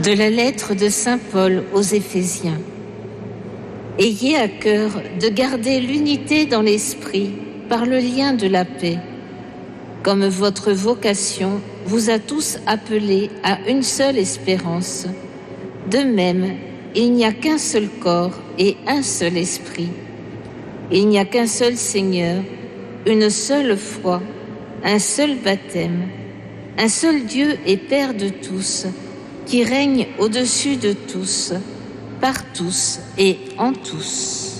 De la lettre de saint Paul aux Éphésiens. Ayez à cœur de garder l'unité dans l'esprit par le lien de la paix. Comme votre vocation vous a tous appelés à une seule espérance, de même, il n'y a qu'un seul corps et un seul esprit. Il n'y a qu'un seul Seigneur, une seule foi, un seul baptême, un seul Dieu et Père de tous, qui règne au-dessus de tous, par tous et en tous.